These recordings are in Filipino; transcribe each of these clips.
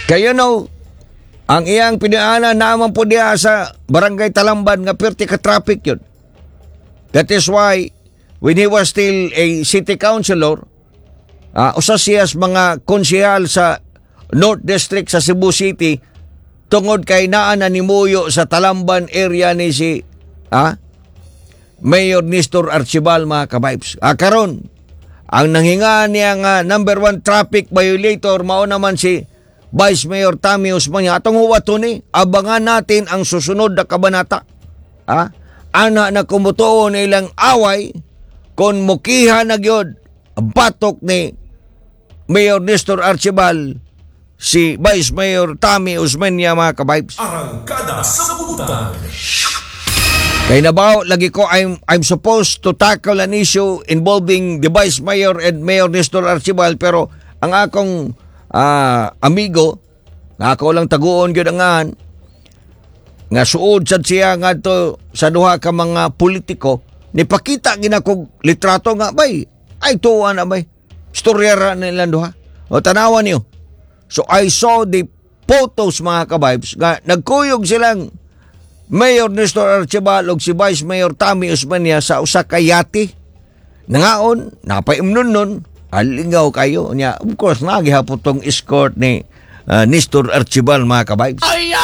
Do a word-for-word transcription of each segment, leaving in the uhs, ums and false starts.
Kaya no, ang iyang pinaana naman po diya sa Barangay Talamban nga perti ka traffic yun. That is why when he was still a city councilor, uh, usa siya sa mga konsehal sa North District sa Cebu City tungod kay naa na nimuyo sa Talamban area ni si ah, Mayor Nestor Archibal, mga kabibes. Ah, karon ang nanghinga niya nga number one traffic violator mao naman si Vice Mayor Tammy Osmania. Atong huwato ni, abangan natin ang susunod na kabanata. Ah, ana na kumutuo na ilang away kung mukiha na gyud batok ni Mayor Nestor Archibal si Vice Mayor Tammy Osmania, mga kabibes. Arangkada sa Butan. Kay nabaw, lagi ko, I'm, I'm supposed to tackle an issue involving the Vice Mayor and Mayor Nestor Archibal, pero ang akong uh, amigo, nga ako lang taguon yun angan, nga suod sad siya nga to sa duha ka mga politiko, nipakita ginakog litrato nga, bay, ay tuwa na bay, storyera nilang duha. O tanawan niyo. So I saw the photos, mga kabibes, nga nagkuyog silang Mayor Nestor Archibal ug si Vice Mayor Tammy Osmania sa usa ka yate. Nangaon, napaimnon nun, halingaw kayo niya. Of course, nagihapon tong escort ni uh, Nestor Archibal, mga kabibes.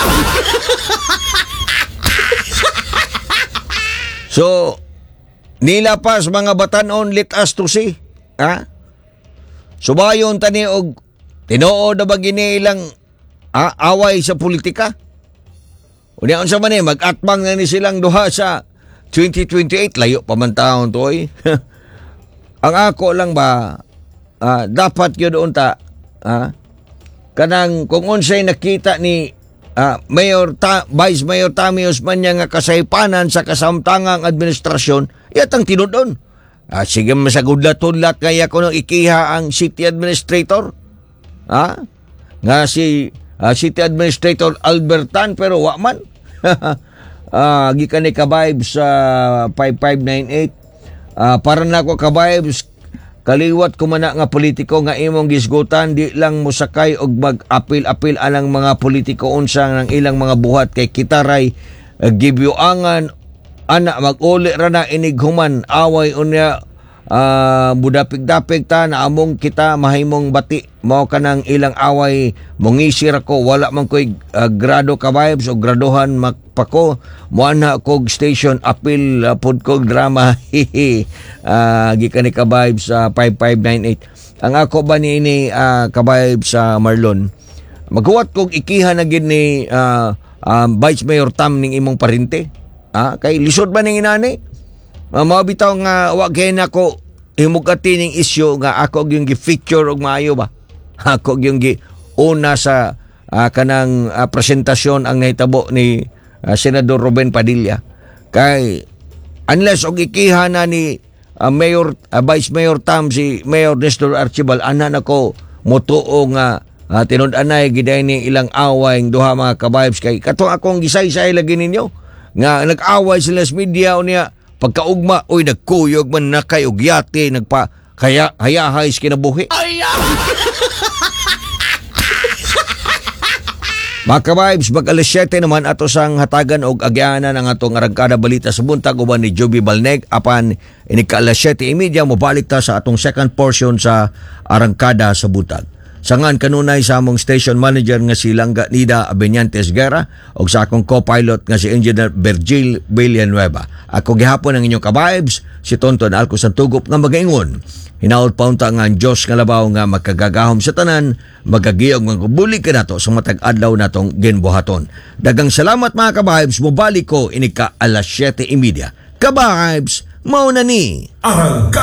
So, nilapas mga batanon, let us to see. Ha? Subayon tani og tinuod na ba gini ilang ah, away sa politika? Unya unsa man eh, mag-atbang na ni silang duha sa twenty twenty-eight, layo pa man taon to eh. Ang ako lang ba, ah, dapat yun doon ta, ah, kanang kung unsay nakita ni ah, Mayor ta, Vice Mayor Tammy Osmania nga kasaypanan sa kasamtangang administrasyon, yatang tinudon. Ah, sige masagudlat-udlat kaya ko nang ikiha ang city administrator. Ah, nga si uh, City Administrator Albertan, pero wa man. uh, gikan ni ka-vibes sa uh, five five nine eight. Uh, para na ako ka-vibes, kaliwat ko man nga politiko nga imong gisgutan, di lang musakay og mag-apil-apil alang mga politiko unsa ng ilang mga buhat kay kitaray uh, gibyuangan ana mag-uli ra na inighuman away unya. Uh, budapig-dapig ta na among kita mahimong bati mao kanang ilang away mongisir ako wala man koy uh, grado ka vibes o graduhan magpako mo ana kog station appeal uh, pod kog drama uh, gikan ni ka vibes sa uh, five five nine eight. Ang ako ba ni ini uh, ka vibes sa uh, Marlon maghuwat kog ikiha na gid ni uh, uh, Vice Mayor Tam ning imong parente. Ah, kay lisod ba ning inani? Uh, mga bitaw nga wag kaya na ako himugati ning issue nga ako yung gi-feature og maayo ba? Ako yung gi-una sa uh, kanang uh, presentasyon ang nahitabo ni uh, Senador Ruben Padilla. Kay unless og ikiha na ni uh, Mayor uh, Vice Mayor Tam si Mayor Nestor Archibal ana nako motuo nga uh, tinud-anay giday ni ilang away ng duha mga ka-vibes kay katong akong gisay-say lagi ninyo nga nag-away sila sa media unya pagkaugma, oy, nagkuyog man na kayo gyate, nagpa, kaya, hayahay sa kinabuhi. Mga ka-vibes, mag-alas siyete naman ato sang hatagan og agyanan ang atong arangkada balita sa buntag uban ni Joby Balneg. Apan, inika-alas siyete imedya, mabalik ta sa atong second portion sa arangkada sa buntag. Sangan kanunay sa among station manager nga si Langga Nida Abeñantes Guerra o sa akong co-pilot nga si Engineer Virgil Villanueva. Ako gihapon ang inyong ka-vibes, si Tonton Alco Santugop nga magaingon. Hinaot paunta nga ang Diyos nga labaw nga magkagagahom sa tanan, magagiyog nga kubulig ka nato sa matag adlaw natong ginbuhaton. Dagang salamat mga ka-vibes, mubalik ko inika alas siyete imedya. Ka-vibes, mauna ni. Arangkada